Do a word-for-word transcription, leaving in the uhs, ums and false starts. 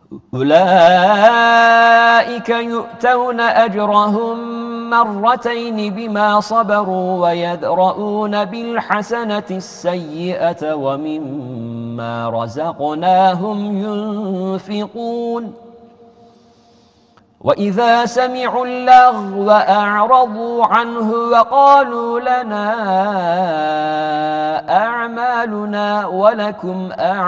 أولئك يؤتون أجرهم مرتين بما صبروا ويدرؤون بالحسنة السيئة ومما رزقناهم ينفقون وإذا سمعوا اللغو أعرضوا عنه وقالوا لنا أعمالنا ولكم أعمالنا